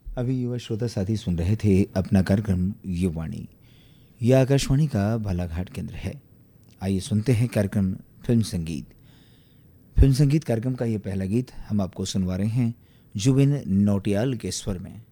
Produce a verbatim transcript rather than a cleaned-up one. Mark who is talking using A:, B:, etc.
A: अभी युवा श्रोता साथी सुन रहे थे अपना कार्यक्रम युवाणी। यह आकाशवाणी का बालाघाट केंद्र है। आइए सुनते हैं कार्यक्रम फिल्म संगीत। फिल्म संगीत कार्यक्रम का ये पहला गीत हम आपको सुनवा रहे हैं जुबिन नौटियाल के स्वर में।